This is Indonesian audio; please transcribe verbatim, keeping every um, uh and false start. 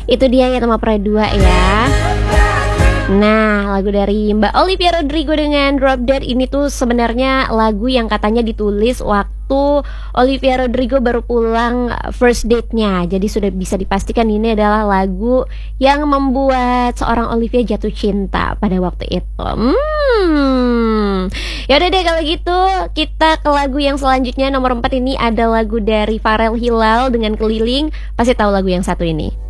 Itu dia ya Tema Pera dua ya. Nah, lagu dari Mbak Olivia Rodrigo dengan Drop Dead ini tuh sebenarnya lagu yang katanya ditulis waktu Olivia Rodrigo baru pulang first date-nya. Jadi sudah bisa dipastikan ini adalah lagu yang membuat seorang Olivia jatuh cinta pada waktu itu. Hmm. Ya udah deh kalau gitu kita ke lagu yang selanjutnya nomor empat ini ada lagu dari Farel Hilal dengan Keliling. Pasti tahu lagu yang satu ini.